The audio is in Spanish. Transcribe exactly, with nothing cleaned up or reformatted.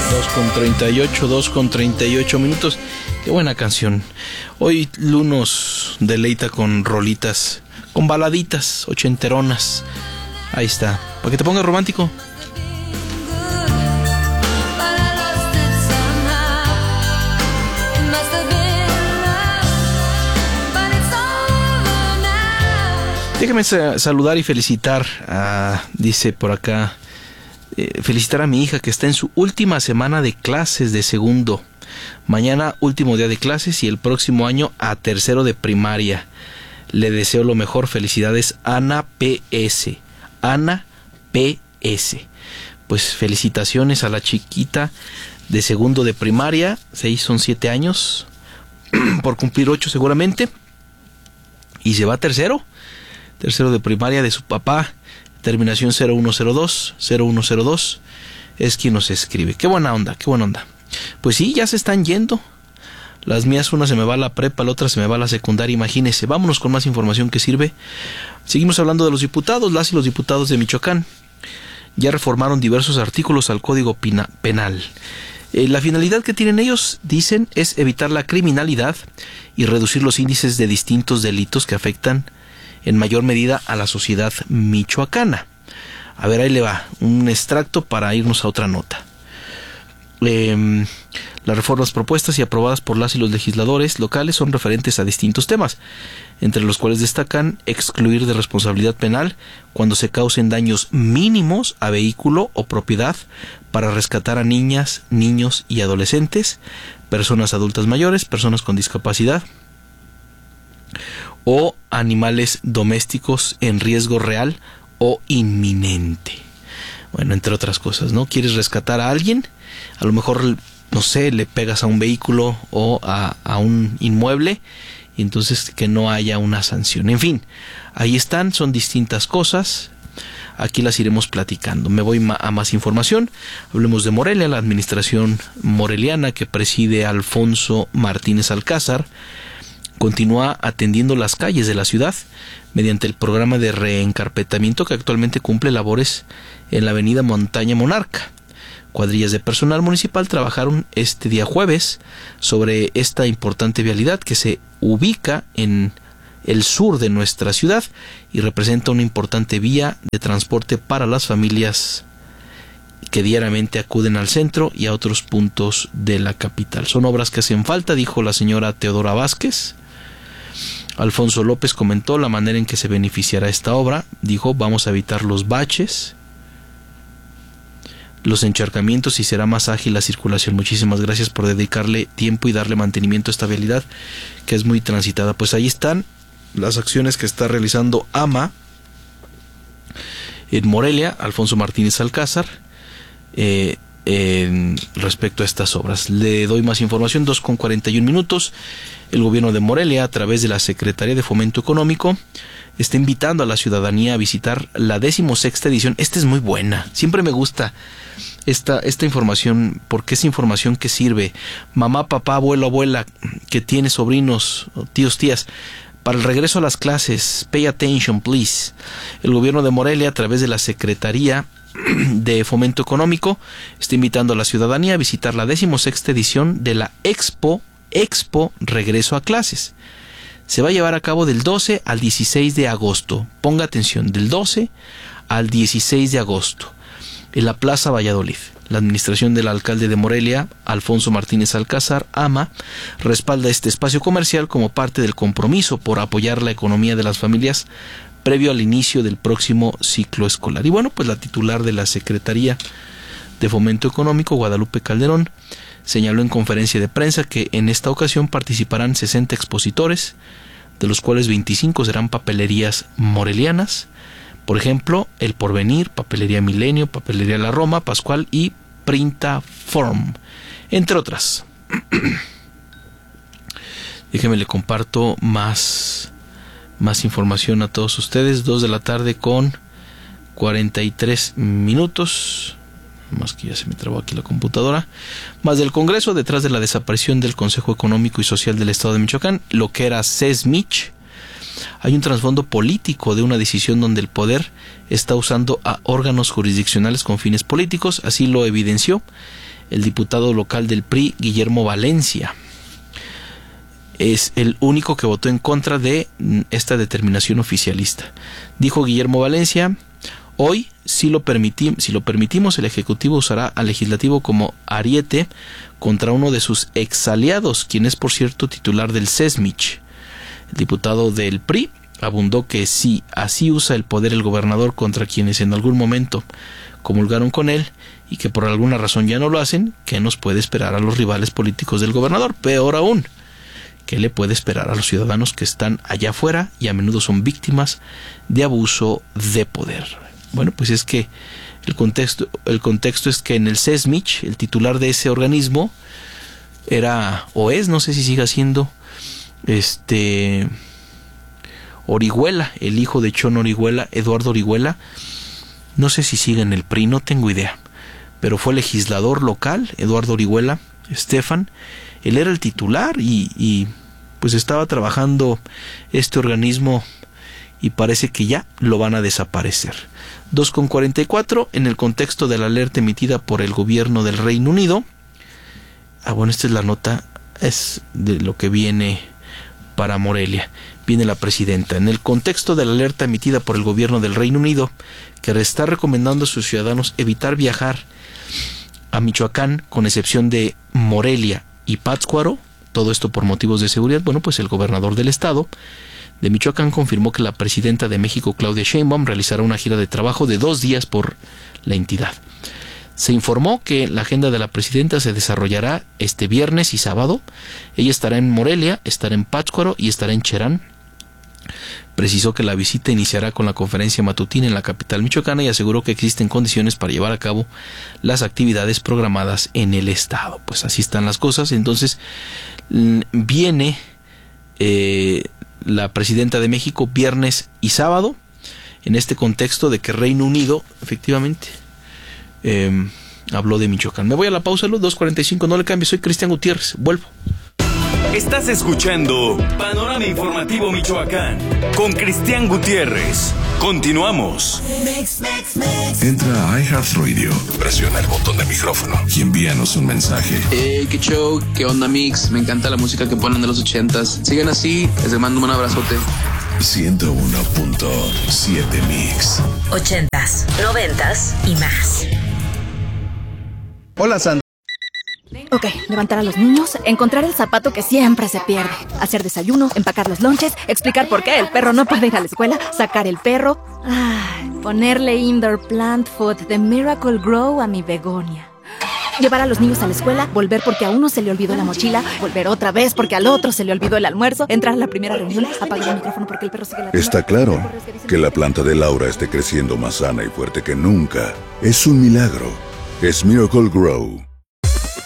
dos con treinta y ocho, dos con treinta y ocho minutos. Qué buena canción. Hoy Lunos deleita con rolitas, con baladitas ochenteronas. Ahí está, para que te pongas romántico. Déjame saludar y felicitar a, dice por acá, eh, felicitar a mi hija que está en su última semana de clases de segundo. Mañana último día de clases y el próximo año a tercero de primaria. Le deseo lo mejor. Felicidades, Ana P S. Ana P S. Pues felicitaciones a la chiquita de segundo de primaria. Seis son siete años. Por cumplir ocho seguramente. Y se va a tercero. Tercero de primaria de su papá. Terminación cero uno cero dos. cero uno cero dos. Es quien nos escribe. Qué buena onda, qué buena onda. Pues sí, ya se están yendo. Las mías, una se me va a la prepa, la otra se me va a la secundaria, imagínese. Vámonos con más información que sirve. Seguimos hablando de los diputados. Las y los diputados de Michoacán ya reformaron diversos artículos al Código Penal. Eh, la finalidad que tienen ellos, dicen, es evitar la criminalidad y reducir los índices de distintos delitos que afectan en mayor medida a la sociedad michoacana. A ver, ahí le va un extracto para irnos a otra nota. Eh, las reformas propuestas y aprobadas por las y los legisladores locales son referentes a distintos temas, entre los cuales destacan excluir de responsabilidad penal cuando se causen daños mínimos a vehículo o propiedad para rescatar a niñas, niños y adolescentes, personas adultas mayores, personas con discapacidad o animales domésticos en riesgo real o inminente. Bueno, entre otras cosas, ¿no? ¿Quieres rescatar a alguien? A lo mejor, no sé, le pegas a un vehículo o a, a un inmueble, y entonces que no haya una sanción. En fin, ahí están, son distintas cosas. Aquí las iremos platicando. Me voy a más información. Hablemos de Morelia. La administración moreliana que preside Alfonso Martínez Alcázar continúa atendiendo las calles de la ciudad mediante el programa de reencarpetamiento que actualmente cumple labores en la avenida Montaña Monarca. Cuadrillas de personal municipal trabajaron este día jueves sobre esta importante vialidad que se ubica en el sur de nuestra ciudad y representa una importante vía de transporte para las familias que diariamente acuden al centro y a otros puntos de la capital. Son obras que hacen falta, dijo la señora Teodora Vázquez. Alfonso López comentó la manera en que se beneficiará esta obra. Dijo, vamos a evitar los baches, los encharcamientos y será más ágil la circulación. Muchísimas gracias por dedicarle tiempo y darle mantenimiento a esta vialidad que es muy transitada. Pues ahí están las acciones que está realizando A M A en Morelia, Alfonso Martínez Alcázar, eh, en respecto a estas obras. Le doy más información, dos con cuarenta y un minutos. El gobierno de Morelia, a través de la Secretaría de Fomento Económico, está invitando a la ciudadanía a visitar la decimosexta edición. Esta es muy buena, siempre me gusta esta, esta información, porque es información que sirve. Mamá, papá, abuelo, abuela, que tiene sobrinos, tíos, tías, para el regreso a las clases, pay attention, please. El gobierno de Morelia, a través de la Secretaría de Fomento Económico, está invitando a la ciudadanía a visitar la decimosexta edición de la Expo, Expo Regreso a Clases. Se va a llevar a cabo del doce al dieciséis de agosto. Ponga atención, del doce al dieciséis de agosto, en la Plaza Valladolid. La administración del alcalde de Morelia, Alfonso Martínez Alcázar, A M A, respalda este espacio comercial como parte del compromiso por apoyar la economía de las familias previo al inicio del próximo ciclo escolar. Y bueno, pues la titular de la Secretaría de Fomento Económico, Guadalupe Calderón, señaló en conferencia de prensa que en esta ocasión participarán sesenta expositores, de los cuales veinticinco serán papelerías morelianas. Por ejemplo, El Porvenir, Papelería Milenio, Papelería La Roma, Pascual y Printaform, entre otras. Déjenme le comparto más, más información a todos ustedes. Dos de la tarde con cuarenta y tres minutos. Más que ya se me trabó aquí la computadora. Más del Congreso, detrás de la desaparición del Consejo Económico y Social del Estado de Michoacán, lo que era CESMICH, hay un trasfondo político de una decisión donde el poder está usando a órganos jurisdiccionales con fines políticos. Así lo evidenció el diputado local del P R I, Guillermo Valencia. Es el único que votó en contra de esta determinación oficialista. Dijo Guillermo Valencia: hoy, si lo, permiti- si lo permitimos, el Ejecutivo usará al Legislativo como ariete contra uno de sus exaliados, quien es, por cierto, titular del SESMIC. El diputado del P R I abundó que si así usa el poder el gobernador contra quienes en algún momento comulgaron con él y que por alguna razón ya no lo hacen, ¿qué nos puede esperar a los rivales políticos del gobernador? Peor aún, ¿qué le puede esperar a los ciudadanos que están allá afuera y a menudo son víctimas de abuso de poder? Bueno, pues es que el contexto, el contexto es que en el SESMIC, el titular de ese organismo era, o es, no sé si siga siendo, este Orihuela, el hijo de Chon Orihuela, Eduardo Orihuela. No sé si sigue en el P R I, no tengo idea, pero fue legislador local, Eduardo Orihuela, Estefan. Él era el titular y, y pues estaba trabajando este organismo y parece que ya lo van a desaparecer. dos con cuarenta y cuatro, en el contexto de la alerta emitida por el gobierno del Reino Unido. Ah, bueno, esta es la nota, es de lo que viene para Morelia. Viene la presidenta. En el contexto de la alerta emitida por el gobierno del Reino Unido, que está recomendando a sus ciudadanos evitar viajar a Michoacán, con excepción de Morelia y Pátzcuaro, todo esto por motivos de seguridad, bueno, pues el gobernador del estado de Michoacán confirmó que la presidenta de México, Claudia Sheinbaum, realizará una gira de trabajo de dos días por la entidad. Se informó que la agenda de la presidenta se desarrollará este viernes y sábado. Ella estará en Morelia, estará en Pátzcuaro y estará en Cherán. Precisó que la visita iniciará con la conferencia matutina en la capital michoacana y aseguró que existen condiciones para llevar a cabo las actividades programadas en el estado. Pues así están las cosas. Entonces viene eh, la presidenta de México viernes y sábado, en este contexto de que Reino Unido efectivamente eh, habló de Michoacán. Me voy a la pausa, Luz, dos cuarenta y cinco, no le cambies, soy Cristian Gutiérrez, vuelvo. Estás escuchando Panorama Informativo Michoacán con Cristian Gutiérrez. Continuamos. Entra a iHeartRadio, presiona el botón de micrófono y envíanos un mensaje. Hey, qué show, qué onda, Mix. Me encanta la música que ponen de los ochentas. Sigan así, les mando un abrazote. ciento uno punto siete Mix. Ochentas, noventas y más. Hola, Sandra. Ok, levantar a los niños, encontrar el zapato que siempre se pierde, hacer desayuno, empacar los lonches, explicar por qué el perro no puede ir a la escuela, sacar el perro, ay, ponerle indoor plant food de Miracle Grow a mi begonia. Llevar a los niños a la escuela, volver porque a uno se le olvidó la mochila, volver otra vez porque al otro se le olvidó el almuerzo, entrar a la primera reunión, apagar el micrófono porque el perro sigue la... Está claro que la planta de Laura esté creciendo más sana y fuerte que nunca. Es un milagro. Es Miracle Grow.